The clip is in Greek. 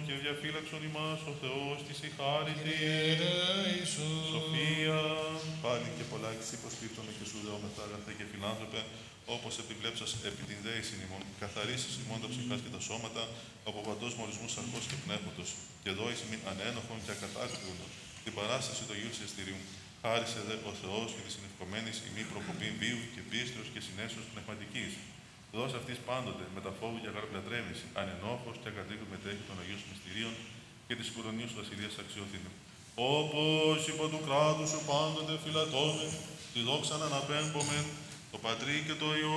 και διαφύλαξον ημάς ο Θεός της η χάριτη. Σοφία, πάλι και πολλά εξή προσπίπτωνε και σου δεόμεθα αγαθέ και φιλάνθρωπε, όπως επιβλέψας επί την δέησιν ημών, καθαρίσεις ημών τα ψυχάς και τα σώματα, από παντός μορισμούς σαρκός και πνεύματος, και δώεις ημίν ανένοχον και ακατάκριβον, την παράσταση του Αγίου Συστηρίου. Χάρισε δε ο Θεός και τη συνευκομένης ημί προκοπή βίου και πίστεως και συνέσεως πνευματικής. Δώσε αυτής πάντοτε με τα φόβου και αγαρπλατρέμηση, ανενόχος και ακατρίκου μετέχει των Αγίων Μυστηρίων και της κουρονίας του Βασιλείας αξιώθηνε. Όπως υπό του κράτους σου πάντοτε φυλατώμεν, τη δόξαν αναπέμπομεν, το Πατρί και το Υιό